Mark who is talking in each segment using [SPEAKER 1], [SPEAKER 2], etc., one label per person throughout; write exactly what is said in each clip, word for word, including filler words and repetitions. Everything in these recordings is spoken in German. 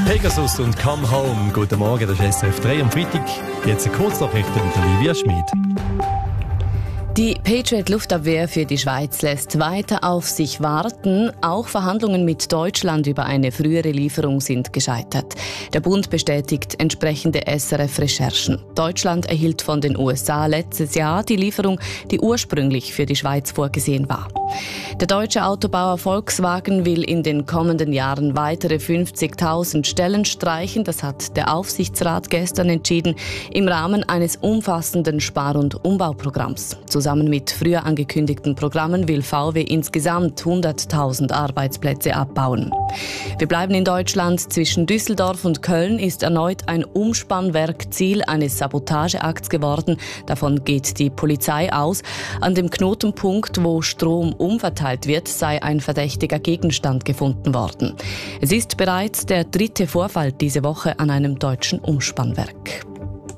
[SPEAKER 1] Pegasus und Come Home. Guten Morgen, das ist S R F drei am Freitag. Jetzt eine Kurznachricht mit Olivia Schmid.
[SPEAKER 2] Die Patriot-Luftabwehr für die Schweiz lässt weiter auf sich warten. Auch Verhandlungen mit Deutschland über eine frühere Lieferung sind gescheitert. Der Bund bestätigt entsprechende S R F-Recherchen. Deutschland erhielt von den U S A letztes Jahr die Lieferung, die ursprünglich für die Schweiz vorgesehen war. Der deutsche Autobauer Volkswagen will in den kommenden Jahren weitere fünfzigtausend Stellen streichen. Das hat der Aufsichtsrat gestern entschieden, im Rahmen eines umfassenden Spar- und Umbauprogramms. Zusammen mit früher angekündigten Programmen will V W insgesamt hunderttausend Arbeitsplätze abbauen. Wir bleiben in Deutschland. Zwischen Düsseldorf und Köln ist erneut ein Umspannwerk Ziel eines Sabotageakts geworden. Davon geht die Polizei aus. An dem Knotenpunkt, wo Strom umverteilt wird, sei ein verdächtiger Gegenstand gefunden worden. Es ist bereits der dritte Vorfall diese Woche an einem deutschen Umspannwerk.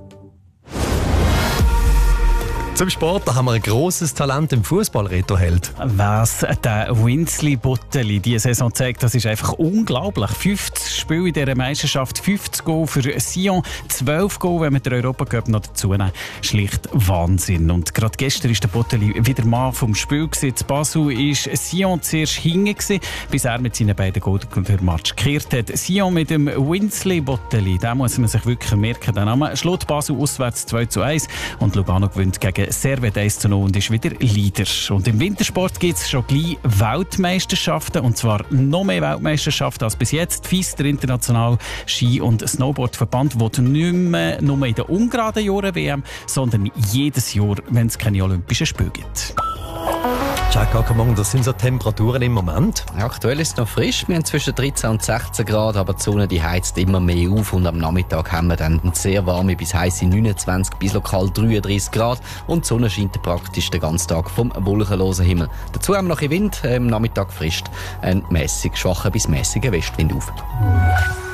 [SPEAKER 1] Zum Sport, da haben wir ein grosses Talent im Fußball, Reto Held.
[SPEAKER 3] Was der Winsley-Botteli diese Saison zeigt, das ist einfach unglaublich. fünfzig Spiele in dieser Meisterschaft, fünfzig Goal für Sion, zwölf Goal, wenn wir den Europacup noch dazu nehmen. Schlicht Wahnsinn. Und gerade gestern war der Botteli wieder Mann vom Spiel. In Basel war Sion zuerst hinten, bis er mit seinen beiden Goals den Match gekehrt hat. Sion mit dem Winsley-Botteli, den muss man sich wirklich merken. Der Name schlägt Basel auswärts zwei zu eins und Lugano gewinnt gegen Servette eins zu null und ist wieder Leader. Und im Wintersport gibt es schon gleich Weltmeisterschaften, und zwar noch mehr Weltmeisterschaften als bis jetzt. F I S, der internationale Ski- und Snowboardverband, will nicht mehr nur in den ungeraden Jahren W M, sondern jedes Jahr, wenn es keine Olympischen Spiele gibt.
[SPEAKER 1] Jack Ackermann, das sind so Temperaturen im Moment.
[SPEAKER 4] Aktuell ist es noch frisch. Wir haben zwischen dreizehn und sechzehn Grad, aber die Sonne die heizt immer mehr auf und am Nachmittag haben wir dann sehr warme bis heisse neunundzwanzig bis lokal dreiunddreißig Grad und die Sonne scheint praktisch den ganzen Tag vom wolkenlosen Himmel. Dazu haben wir noch ein Wind, am Nachmittag frischt ein mäßig schwacher bis mäßiger Westwind auf.